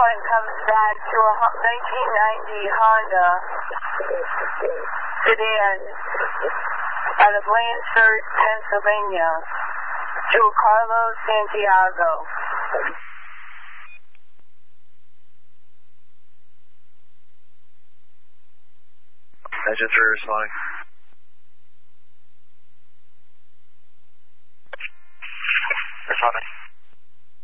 and comes back to a 1990 Honda sedan out of Blanchard, Pennsylvania, to Carlos Santiago. Engine 3 responding.